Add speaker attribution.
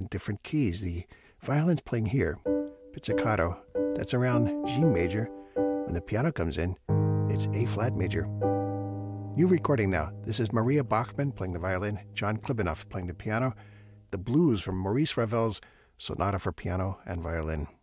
Speaker 1: different keys. The violin's playing here, pizzicato. That's around G major. When the piano comes in, it's A flat major. New recording now. This is Maria Bachmann playing the violin, John Klibanoff playing the piano. The blues from Maurice Ravel's Sonata for Piano and Violin.